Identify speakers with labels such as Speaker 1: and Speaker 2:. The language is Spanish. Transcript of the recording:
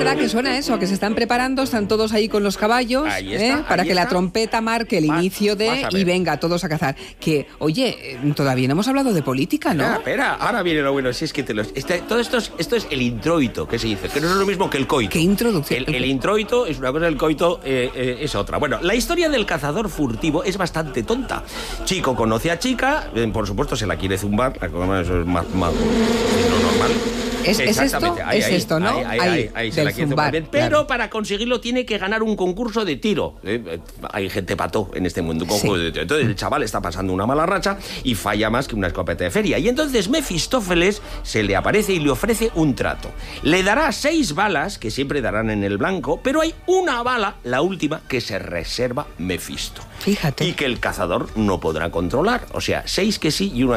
Speaker 1: verdad que suena eso, que se están preparando, están todos ahí con los caballos, para que la trompeta marque el inicio de y venga, todos a cazar. Que, oye, todavía no hemos hablado de política, ¿no?
Speaker 2: Espera, ahora viene lo bueno, si es que todo esto es el introito, que se dice, que no es lo mismo que el coito.
Speaker 1: ¿Qué introducción?
Speaker 2: El introito es una cosa, el coito es otra. Bueno, la historia del cazador furtivo es bastante tonta. Chico conoce a chica, por supuesto se la quiere zumbar, eso es más no normal.
Speaker 1: ¿Es esto? Es esto, ¿no?
Speaker 2: Ahí se la quiere zumbar bien. Pero para conseguirlo tiene que ganar un concurso de tiro. Hay gente pato en este mundo. Entonces el chaval está pasando una mala racha y falla más que una escopeta de feria. Y entonces Mefistófeles se le aparece y le ofrece un trato. Le dará 6 balas, que siempre darán en el blanco, pero hay una bala, la última, que se reserva Mefisto.
Speaker 1: Fíjate.
Speaker 2: Y que el cazador no podrá controlar. O sea, 6 que sí y una